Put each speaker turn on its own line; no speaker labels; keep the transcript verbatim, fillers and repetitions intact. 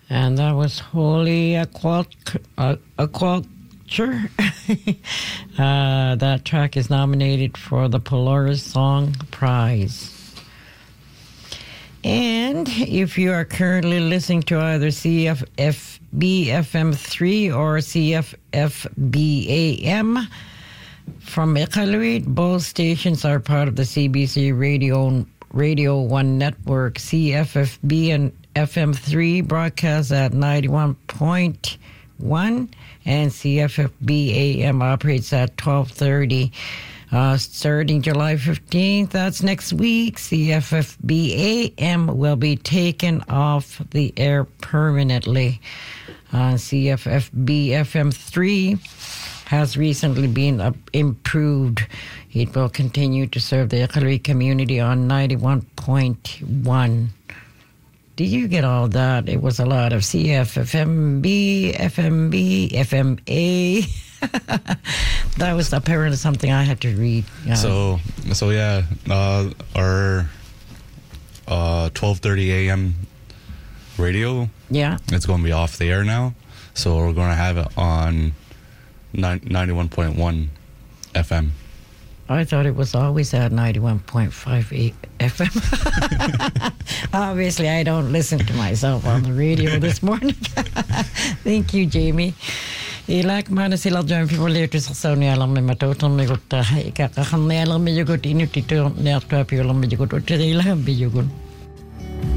And that was Holy Aquaculture. uh, that track is nominated for the Polaris Song Prize. And if you are currently listening to either C F F B F M three or C F F B A M from Iqaluit, both stations are part of the C B C Radio Radio one network. C F F B and F M three broadcasts at ninety-one point one, and C F F B A M operates at twelve thirty. Uh, starting July fifteenth, that's next week, C F F B A M will be taken off the air permanently. Uh, C F F B F M three has recently been uh, improved. It will continue to serve the Iqaluit community on ninety-one point one. Did you get all that? It was a lot of C F F M B, F M B, F M A. That was apparently something I had to read.
Yeah. So, so yeah, uh, our uh, twelve thirty a.m. radio,
yeah,
it's going to be off the air now. So we're going to have it on ninety-one point one F M.
I thought it was always at ninety-one point five F M. Obviously, I don't listen to myself on the radio this morning. Thank you, Jamie. Ilak mana sila jam people later sa Sonia alam me matoton me gut ikakahan me alam me jugut inutito ne atwa pi alam me jugut utila me jugut.